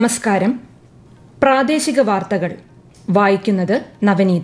നമസ്കാരം. പ്രാദേശിക വാർത്തകൾ വായിക്കുന്നത് നവനീത.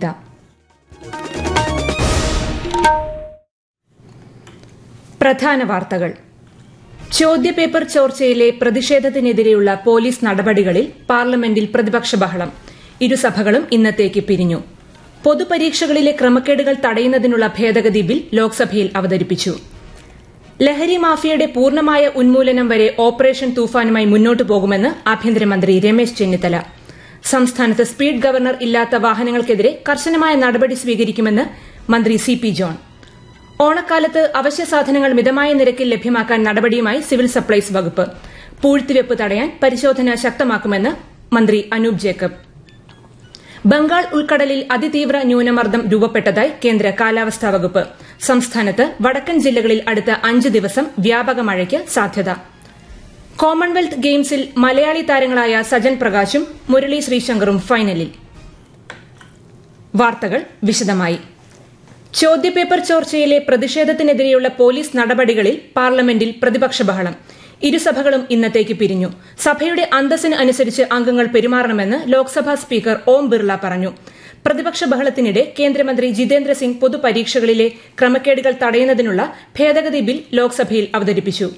പ്രധാന വാർത്തകൾ. ചോദ്യപേപ്പർ ചോർച്ചയിലെ പ്രതിഷേധത്തിനെതിരെയുള്ള പോലീസ് നടപടികളിൽ പാർലമെന്റിൽ പ്രതിപക്ഷ ബഹളം. ഇരുസഭകളും ഇന്നത്തേക്ക് പിരിഞ്ഞു. പൊതുപരീക്ഷകളിലെ ക്രമക്കേടുകൾ തടയുന്നതിനുള്ള ഭേദഗതി ബിൽ ലോക്സഭയിൽ അവതരിപ്പിച്ചു. ലഹരി മാഫിയയുടെ പൂർണ്ണമായ ഉന്മൂലനം വരെ ഓപ്പറേഷൻ തൂഫാനുമായി മുന്നോട്ടു പോകുമെന്ന് ആഭ്യന്തരമന്ത്രി രമേശ് ചെന്നിത്തല. സംസ്ഥാനത്ത് സ്പീഡ് ഗവർണർ ഇല്ലാത്ത വാഹനങ്ങൾക്കെതിരെ കർശനമായ നടപടി സ്വീകരിക്കുമെന്ന് മന്ത്രി സി.പി. ജോൺ. ഓണക്കാലത്ത് അവശ്യ സാധനങ്ങൾ മിതമായ നിരക്കിൽ ലഭ്യമാക്കാൻ നടപടിയുമായി സിവിൽ സപ്ലൈസ് വകുപ്പ്. പൂഴ്ത്തിവെപ്പ് തടയാൻ പരിശോധന ശക്തമാക്കുമെന്ന് മന്ത്രി അനൂപ് ജേക്കബ്. ബംഗാൾ ഉൾക്കടലിൽ അതിതീവ്ര ന്യൂനമർദ്ദം രൂപപ്പെട്ടതായി കേന്ദ്ര കാലാവസ്ഥാ വകുപ്പ്. സംസ്ഥാനത്ത് വടക്കൻ ജില്ലകളിൽ അടുത്ത 5 ദിവസം വ്യാപക മഴയ്ക്ക് സാധ്യത. കോമൺവെൽത്ത് ഗെയിംസിൽ മലയാളി താരങ്ങളായ സജൻ പ്രകാശും മുരളി ശ്രീശങ്കറും ഫൈനലിൽ. വാർത്തകൾ വിശദമായി. ചോദ്യപേപ്പർ ചോർച്ചയിലെ പ്രതിഷേധത്തിനെതിരെയുള്ള പോലീസ് നടപടികളിൽ പാർലമെന്റിൽ പ്രതിപക്ഷ ബഹളം. ഇരുസഭകളും ഇന്നത്തേക്ക് പിരിഞ്ഞു. സഭയുടെ അന്തസ്സിന് അനുസരിച്ച് അംഗങ്ങൾ പെരുമാറണമെന്ന് ലോക്സഭാ സ്പീക്കർ ഓം ബിർള പറഞ്ഞു. പ്രതിപക്ഷ ബഹളത്തിനിടെ കേന്ദ്രമന്ത്രി ജിതേന്ദ്ര സിംഗ് പൊതുപരീക്ഷകളിലെ ക്രമക്കേടുകൾ തടയുന്നതിനുള്ള ഭേദഗതി ബിൽ ലോക്സഭയിൽ അവതരിപ്പിച്ചു.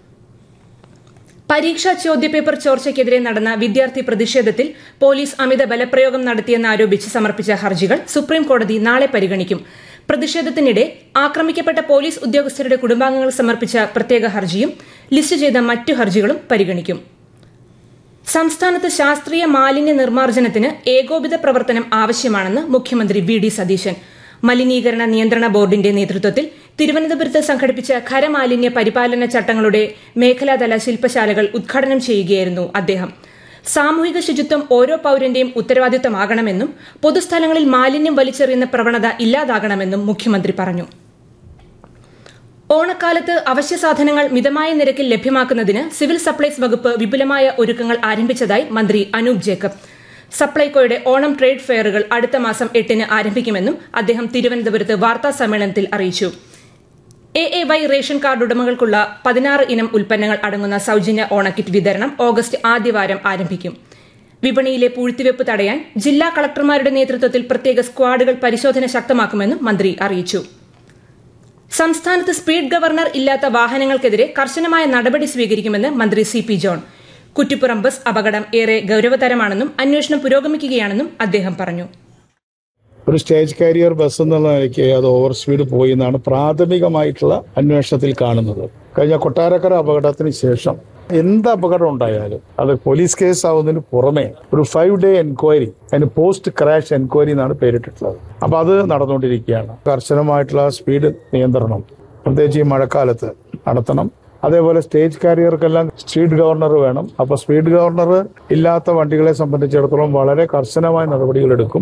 പരീക്ഷാ ചോദ്യപേപ്പർ ചോർച്ചയ്ക്കെതിരെ നടന്ന വിദ്യാർത്ഥി പ്രതിഷേധത്തിൽ പോലീസ് അമിത ബലപ്രയോഗം നടത്തിയെന്നാരോപിച്ച് സമർപ്പിച്ച ഹർജികൾ സുപ്രീംകോടതി നാളെ പരിഗണിക്കും. പ്രതിഷേധത്തിനിടെ ആക്രമിക്കപ്പെട്ട പോലീസ് ഉദ്യോഗസ്ഥരുടെ കുടുംബാംഗങ്ങൾ സമർപ്പിച്ച പ്രത്യേക ഹർജിയും ലിസ്റ്റ് ചെയ്ത മറ്റു ഹർജികളും പരിഗണിക്കും. സംസ്ഥാനത്ത് ശാസ്ത്രീയ മാലിന്യ നിർമ്മാർജ്ജനത്തിന് ഏകോപിത പ്രവർത്തനം ആവശ്യമാണെന്ന് മുഖ്യമന്ത്രി വി.ഡി. സതീശൻ. മലിനീകരണ നിയന്ത്രണ ബോർഡിന്റെ നേതൃത്വത്തിൽ തിരുവനന്തപുരത്ത് സംഘടിപ്പിച്ച ഖരമാലിന്യ പരിപാലന ചട്ടങ്ങളുടെ മേഖലാതല ശില്പശാലകൾ ഉദ്ഘാടനം ചെയ്യുകയായിരുന്നു അദ്ദേഹം. സാമൂഹിക ശുചിത്വം ഓരോ പൌരന്റെയും ഉത്തരവാദിത്തമാകണമെന്നും പൊതുസ്ഥലങ്ങളിൽ മാലിന്യം വലിച്ചെറിയുന്ന പ്രവണത ഇല്ലാതാകണമെന്നും മുഖ്യമന്ത്രി പറഞ്ഞു. ഓണക്കാലത്ത് അവശ്യ സാധനങ്ങൾ മിതമായ നിരക്കിൽ ലഭ്യമാക്കുന്നതിന് സിവിൽ സപ്ലൈസ് വകുപ്പ് വിപുലമായ ഒരുക്കങ്ങൾ ആരംഭിച്ചതായി മന്ത്രി അനൂപ് ജേക്കബ്. സപ്ലൈകോയുടെ ഓണം ട്രേഡ് ഫെയറുകൾ അടുത്ത മാസം 8-ന് ആരംഭിക്കുമെന്നും അദ്ദേഹം തിരുവനന്തപുരത്ത് വാർത്താ സമ്മേളനത്തിൽ അറിയിച്ചു. AAY റേഷൻ കാർഡ് ഉടമകൾക്കുള്ള 16 ഇനം ഉൽപ്പന്നങ്ങൾ അടങ്ങുന്ന സൌജന്യ ഓണക്കിറ്റ് വിതരണം ഓഗസ്റ്റ് ആദ്യവാരം ആരംഭിക്കും. വിപണിയിലെ പൂഴ്ത്തിവെപ്പ് തടയാൻ ജില്ലാ കളക്ടർമാരുടെ നേതൃത്വത്തിൽ പ്രത്യേക സ്ക്വാഡുകൾ പരിശോധന ശക്തമാക്കുമെന്നും മന്ത്രി അറിയിച്ചു. സംസ്ഥാനത്ത് സ്പീഡ് ഗവർണർ ഇല്ലാത്ത വാഹനങ്ങൾക്കെതിരെ കർശനമായ നടപടി സ്വീകരിക്കുമെന്ന് മന്ത്രി സി.പി. ജോൺ. കുറ്റിപ്പുറം ബസ് അപകടം ഏറെ ഗൌരവതരമാണെന്നും അന്വേഷണം പുരോഗമിക്കുകയാണെന്നും അദ്ദേഹം പറഞ്ഞു. ഒരു സ്റ്റേജ് കാരിയർ ബസ് എന്നുള്ള നിലയ്ക്ക് അത് ഓവർ സ്പീഡ് പോയി എന്നാണ് പ്രാഥമികമായിട്ടുള്ള അന്വേഷണത്തിൽ കാണുന്നത്. കഴിഞ്ഞ കൊട്ടാരക്കര അപകടത്തിന് ശേഷം എന്ത് അപകടം ഉണ്ടായാലും അത് പോലീസ് കേസ് ആവുന്നതിന് പുറമെ ഒരു 5-day എൻക്വയറി, അതിന് പോസ്റ്റ് ക്രാഷ് എൻക്വയറി എന്നാണ് പേരിട്ടിട്ടുള്ളത്. അപ്പൊ അത് നടന്നുകൊണ്ടിരിക്കുകയാണ്. കർശനമായിട്ടുള്ള സ്പീഡ് നിയന്ത്രണം പ്രത്യേകിച്ച് ഈ മഴക്കാലത്ത് നടത്തണം. അതേപോലെ സ്റ്റേജ് കാരിയർക്കെല്ലാം സ്പീഡ് ഗവർണർ വേണം. അപ്പൊ സ്പീഡ് ഗവർണർ ഇല്ലാത്ത വണ്ടികളെ സംബന്ധിച്ചിടത്തോളം വളരെ കർശനമായ നടപടികൾ എടുക്കും.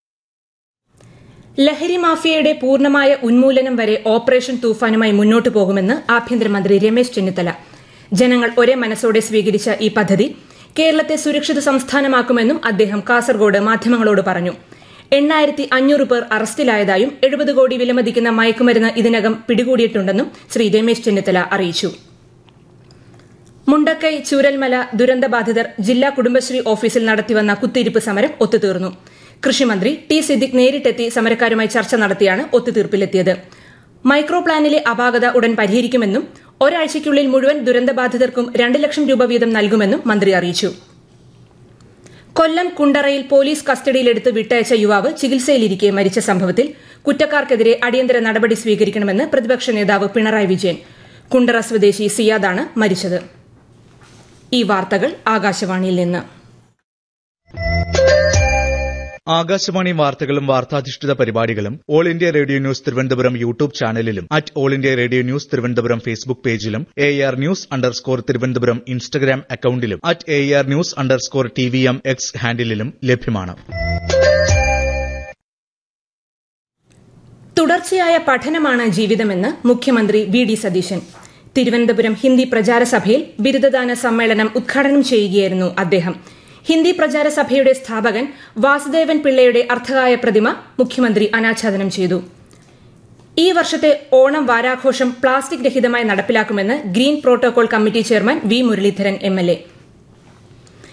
ലഹരി മാഫിയയുടെ പൂർണ്ണമായ ഉന്മൂലനം വരെ ഓപ്പറേഷൻ തൂഫാനുമായി മുന്നോട്ടു പോകുമെന്ന് ആഭ്യന്തരമന്ത്രി രമേശ് ചെന്നിത്തല. ജനങ്ങൾ ഒരേ മനസ്സോടെ സ്വീകരിച്ച ഈ പദ്ധതി കേരളത്തെ സുരക്ഷിത സംസ്ഥാനമാക്കുമെന്നും അദ്ദേഹം കാസർഗോഡ് മാധ്യമങ്ങളോട് പറഞ്ഞു. 8,500 പേർ അറസ്റ്റിലായതായും 70 കോടി വിലമതിക്കുന്ന മയക്കുമരുന്ന് ഇതിനകം പിടികൂടിയിട്ടുണ്ടെന്നും ശ്രീ രമേശ് ചെന്നിത്തല അറിയിച്ചു. മുണ്ടക്കൈ ചൂരൽമല ദുരന്തബാധിതർ ജില്ലാ കുടുംബശ്രീ ഓഫീസിൽ നടത്തിവന്ന കുത്തിയിരിപ്പ് സമരം ഒത്തുതീർന്നു. കൃഷിമന്ത്രി ടി സിദ്ദിഖ് നേരിട്ടെത്തി സമരക്കാരുമായി ചർച്ച നടത്തിയാണ് ഒത്തുതീർപ്പിലെത്തിയത്. മൈക്രോ പ്ലാനിലെ അപാകത ഉടൻ പരിഹരിക്കുമെന്നും ഒരാഴ്ചയ്ക്കുള്ളിൽ മുഴുവൻ ദുരന്തബാധിതർക്കും 2 ലക്ഷം രൂപ വീതം നൽകുമെന്നും മന്ത്രി അറിയിച്ചു. കൊല്ലം കുണ്ടറയിൽ പോലീസ് കസ്റ്റഡിയിലെടുത്ത് വിട്ടയച്ച യുവാവ് ചികിത്സയിലിരിക്കെ മരിച്ച സംഭവത്തിൽ കുറ്റക്കാർക്കെതിരെ അടിയന്തര നടപടി സ്വീകരിക്കണമെന്ന് പ്രതിപക്ഷ നേതാവ് പിണറായി വിജയൻ. കുണ്ടറ സ്വദേശി സിയാദാണ് മരിച്ചത്. ഈ വാർത്തകൾ ആകാശവാണിയിൽ നിന്ന്. ആകാശവാണി വാർത്തകളും വാർത്താധിഷ്ഠിത പരിപാടികളും all India radio news Thiruvananthapuram YouTube ചാനലിലും @all India radio news Thiruvananthapuram Facebook പേജിലും AR News_ തിരുവനന്തപുരം ഇൻസ്റ്റഗ്രാം അക്കൌണ്ടിലും AR News_TVM X ഹാൻഡിലും ലഭ്യമാണ്. തുടർച്ചയായ പഠനമാണ് ജീവിതമെന്ന് മുഖ്യമന്ത്രി വി.ഡി. സതീശൻ. തിരുവനന്തപുരം ഹിന്ദി പ്രചാര സഭയിൽ ബിരുദദാന സമ്മേളനം ഉദ്ഘാടനം ചെയ്യുകയായിരുന്നു അദ്ദേഹം. ഹിന്ദി പ്രചാര സഭയുടെ സ്ഥാപകൻ വാസുദേവൻ പിള്ളയുടെ അർദ്ധകായ പ്രതിമ മുഖ്യമന്ത്രി അനാച്ഛാദനം ചെയ്തു. ഈ വർഷത്തെ Onam വാരാഘോഷം plastic രഹിതമായി നടപ്പിലാക്കുമെന്ന് green protocol committee chairman V. Muraleedharan MLA.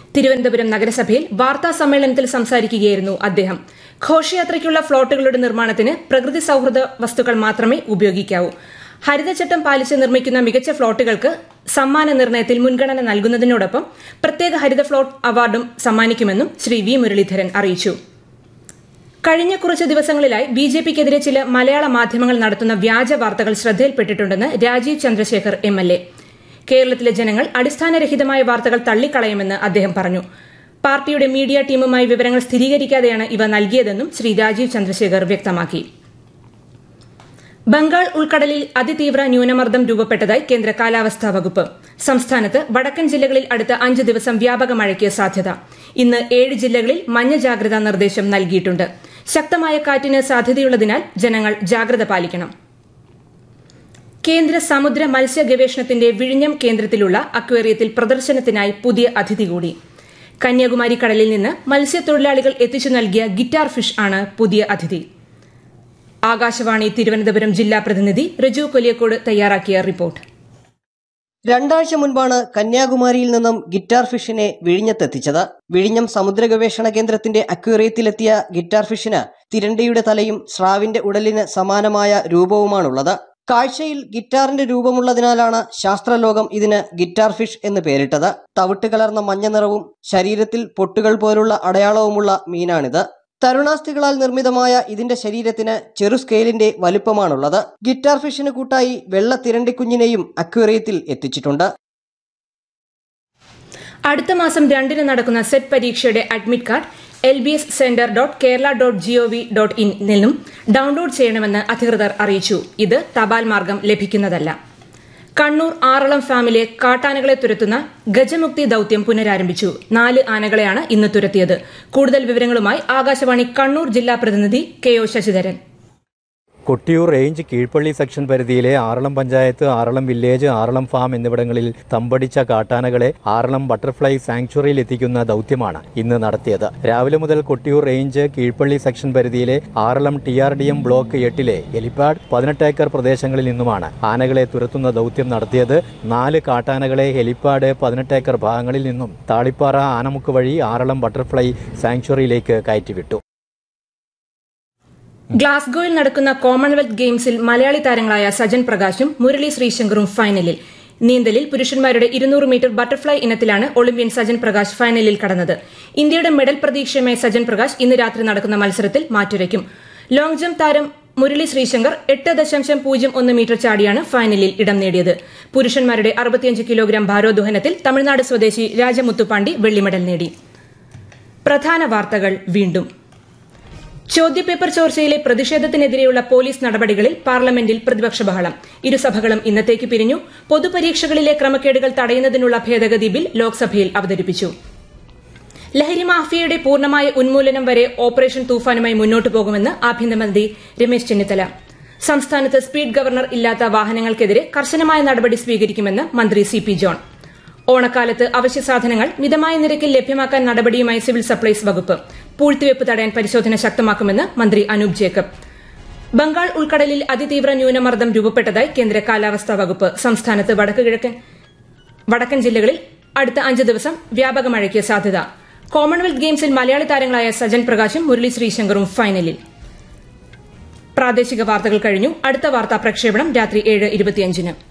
Thiruvananthapuram നഗരസഭയിൽ വാർത്താ സമ്മേളനത്തിൽ സംസാരിക്കുകയായിരുന്നു അദ്ദേഹം. ഘോഷയാത്രയ്ക്കുള്ള ഫ്ളോട്ടുകളുടെ നിർമ്മാണത്തിന് പ്രകൃതി സൌഹൃദ വസ്തുക്കൾ മാത്രമേ ഉപയോഗിക്കാവൂ. ഹരിതചട്ടം പാലിച്ച് നിർമ്മിക്കുന്ന മികച്ച ഫ്ളോട്ടുകൾക്ക് സമ്മാന നിർണയത്തിൽ മുൻഗണന നൽകുന്നതിനോടൊപ്പം പ്രത്യേക ഹരിത ഫ്ളോട്ട് അവാർഡും സമ്മാനിക്കുമെന്നും ശ്രീ വി മുരളീധരൻ അറിയിച്ചു. കഴിഞ്ഞ കുറച്ച് ദിവസങ്ങളിലായി ബിജെപിക്കെതിരെ ചില മലയാള മാധ്യമങ്ങൾ നടത്തുന്ന വ്യാജ വാർത്തകൾ ശ്രദ്ധയിൽപ്പെട്ടിട്ടുണ്ടെന്ന് രാജീവ് ചന്ദ്രശേഖർ എംഎൽഎ. കേരളത്തിലെ ജനങ്ങൾ അടിസ്ഥാനരഹിതമായ വാർത്തകൾ തള്ളിക്കളയുമെന്ന് അദ്ദേഹം പറഞ്ഞു. പാർട്ടിയുടെ മീഡിയ ടീമുമായി വിവരങ്ങൾ സ്ഥിരീകരിക്കാതെയാണ് ഇവ നൽകിയതെന്നും ശ്രീ രാജീവ് ചന്ദ്രശേഖർ വ്യക്തമാക്കി. ബംഗാൾ ഉൾക്കടലിൽ അതിതീവ്ര ന്യൂനമർദ്ദം രൂപപ്പെട്ടതായി കേന്ദ്ര കാലാവസ്ഥാ വകുപ്പ്. സംസ്ഥാനത്ത് വടക്കൻ ജില്ലകളിൽ അടുത്ത 5 ദിവസം വ്യാപക മഴയ്ക്ക് സാധ്യത. ഇന്ന് 7 ജില്ലകളിൽ മഞ്ഞ ജാഗ്രതാ നിർദ്ദേശം നൽകിയിട്ടുണ്ട്. ശക്തമായ കാറ്റിന് സാധ്യതയുള്ളതിനാൽ ജനങ്ങൾ ജാഗ്രത പാലിക്കണം. കേന്ദ്ര സമുദ്ര മത്സ്യ ഗവേഷണത്തിന്റെ വിഴിഞ്ഞം കേന്ദ്രത്തിലുള്ള അക്വേറിയത്തിൽ പ്രദർശനത്തിനായി പുതിയ അതിഥി കൂടി. കന്യാകുമാരി കടലിൽ നിന്ന് മത്സ്യത്തൊഴിലാളികൾ എത്തിച്ചു നൽകിയ ഗിറ്റാർ ഫിഷ് ആണ് പുതിയ അതിഥി. ആകാശവാണി തിരുവനന്തപുരം ജില്ലാ പ്രതിനിധി റിജു കൊലിയക്കോട് തയ്യാറാക്കിയ റിപ്പോർട്ട്. 2 ആഴ്ച മുൻപാണ് കന്യാകുമാരിയിൽ നിന്നും ഗിറ്റാർ ഫിഷിനെ വിഴിഞ്ഞത്തെത്തിച്ചത്. വിഴിഞ്ഞം സമുദ്ര ഗവേഷണ കേന്ദ്രത്തിന്റെ അക്വേറിയത്തിലെത്തിയ ഗിറ്റാർ ഫിഷിന് തിരണ്ടിയുടെ തലയും സ്രാവിന്റെ ഉടലിന് സമാനമായ രൂപവുമാണുള്ളത്. കാഴ്ചയിൽ ഗിറ്റാറിന്റെ രൂപമുള്ളതിനാലാണ് ശാസ്ത്രലോകം ഇതിന് ഗിറ്റാർ ഫിഷ് എന്ന് പേരിട്ടത്. തവിട്ട് കലർന്ന മഞ്ഞ നിറവും ശരീരത്തിൽ പൊട്ടുകൾ പോലുള്ള അടയാളവുമുള്ള മീനാണിത്. തരുണാസ്ഥികളാൽ നിർമ്മിതമായ ഇതിന്റെ ശരീരത്തിന് ചെറു സ്കെയിലിന്റെ വലുപ്പമാണുള്ളത്. ഗിറ്റാർ ഫിഷിന് കൂട്ടായി വെള്ള തിരണ്ടിക്കുഞ്ഞിനെയും അക്വേറിയത്തിൽ എത്തിച്ചിട്ടുണ്ട്. അടുത്ത മാസം 2 നടക്കുന്ന സെറ്റ് പരീക്ഷയുടെ അഡ്മിറ്റ് കാർഡ് lbscenter.kerala.gov.in നിന്നും ഡൌൺലോഡ് ചെയ്യണമെന്ന് അധികൃതർ അറിയിച്ചു. ഇത് തപാൽ മാർഗം ലഭിക്കുന്നതല്ല. കണ്ണൂർ ആറളം ഫാമിലെ കാട്ടാനകളെ തുരത്തുന്ന ഗജമുക്തി ദൌത്യം പുനരാരംഭിച്ചു. 4 ആനകളെയാണ് ഇന്ന് തുരത്തിയത്. കൂടുതൽ വിവരങ്ങളുമായി ആകാശവാണി കണ്ണൂർ ജില്ലാ പ്രതിനിധി കെ.ഒ. ശശിധരൻ. കൊട്ടിയൂർ റേഞ്ച് കീഴ്പള്ളി സെക്ഷൻ പരിധിയിലെ ആറളം പഞ്ചായത്ത്, ആറളം വില്ലേജ്, ആറളം ഫാം എന്നിവിടങ്ങളിൽ തമ്പടിച്ച കാട്ടാനകളെ ആറളം ബട്ടർഫ്ലൈ സാങ്ച്വറിയിൽ എത്തിക്കുന്ന ദൌത്യമാണ് ഇന്ന് നടത്തിയത്. രാവിലെ മുതൽ കൊട്ടിയൂർ റേഞ്ച് കീഴ്പള്ളി സെക്ഷൻ പരിധിയിലെ Aralam TRDM block 8 helipad 18 acre പ്രദേശങ്ങളിൽ നിന്നുമാണ് ആനകളെ തുരത്തുന്ന ദൌത്യം നടത്തിയത്. 4 കാട്ടാനകളെ ഹെലിപാഡ് 18 ഏക്കർ ഭാഗങ്ങളിൽ നിന്നും താളിപ്പാറ ആനമുക്ക് വഴി ആറളം ബട്ടർഫ്ലൈ സാങ്ച്വറിയിലേക്ക് കയറ്റിവിട്ടു. ഗ്ലാസ്ഗോയിൽ നടക്കുന്ന കോമൺവെൽത്ത് ഗെയിംസിൽ മലയാളി താരങ്ങളായ സജൻ പ്രകാശും മുരളി ശ്രീശങ്കറും ഫൈനലിൽ. നീന്തലിൽ പുരുഷന്മാരുടെ 200 metre butterfly ഇനത്തിലാണ് Olympian Sajan Prakash ഫൈനലിൽ കടന്നത്. ഇന്ത്യയുടെ മെഡൽ പ്രതീക്ഷയുമായി സജൻ പ്രകാശ് ഇന്ന് രാത്രി നടക്കുന്ന മത്സരത്തിൽ മാറ്റുരയ്ക്കും. ലോങ് ജംപ് താരം മുരളി ശ്രീശങ്കർ 8.01 മീറ്റർ ചാടിയാണ് ഫൈനലിൽ ഇടം നേടിയത്. പുരുഷന്മാരുടെ 65 കിലോഗ്രാം ഭാരോദ്വഹനത്തിൽ തമിഴ്നാട് സ്വദേശി രാജമുത്തുപാണ്ടി വെള്ളി മെഡൽ നേടി. പ്രധാന വാർത്തകൾ വീണ്ടും. ചോദ്യപേപ്പർ ചോർച്ചയിലെ പ്രതിഷേധത്തിനെതിരെയുള്ള പോലീസ് നടപടികളിൽ പാർലമെന്റിൽ പ്രതിപക്ഷ ബഹളം. ഇരുസഭകളും ഇന്നത്തേക്ക് പിരിഞ്ഞു. പൊതുപരീക്ഷകളിലെ ക്രമക്കേടുകൾ തടയുന്നതിനുള്ള ഭേദഗതി ബിൽ ലോക്സഭയിൽ അവതരിപ്പിച്ചു. ലഹരി മാഫിയയുടെ പൂർണ്ണമായ ഉന്മൂലനം വരെ ഓപ്പറേഷൻ തൂഫാനുമായി മുന്നോട്ടു പോകുമെന്ന് ആഭ്യന്തരമന്ത്രി രമേശ് ചെന്നിത്തല. സംസ്ഥാനത്ത് സ്പീഡ് ഗവർണർ ഇല്ലാത്ത വാഹനങ്ങൾക്കെതിരെ കർശനമായ നടപടി സ്വീകരിക്കുമെന്ന് മന്ത്രി CP ജോൺ. ഓണക്കാലത്ത് അവശ്യ സാധനങ്ങൾ മിതമായ നിരക്കിൽ ലഭ്യമാക്കാൻ നടപടിയുമായി സിവിൽ സപ്ലൈസ് വകുപ്പ്. പൂഴ്ത്തിവെപ്പ് തടയാൻ പരിശോധന ശക്തമാക്കുമെന്ന് മന്ത്രി അനൂപ് ജേക്കബ്. ബംഗാൾ ഉൾക്കടലിൽ അതിതീവ്ര ന്യൂനമർദ്ദം രൂപപ്പെട്ടതായി കേന്ദ്ര കാലാവസ്ഥാ വകുപ്പ്. സംസ്ഥാനത്ത് വടക്കൻ ജില്ലകളിൽ അടുത്ത 5 ദിവസം വ്യാപക മഴയ്ക്ക് സാധ്യത. കോമൺവെൽത്ത് ഗെയിംസിൽ മലയാളി താരങ്ങളായ സജൻ പ്രകാശും മുരളി ശ്രീശങ്കറും ഫൈനലിൽ. പ്രാദേശിക വാർത്തകൾ കഴിഞ്ഞു. അടുത്ത വാർത്താ പ്രക്ഷേപണം രാത്രി 7:25.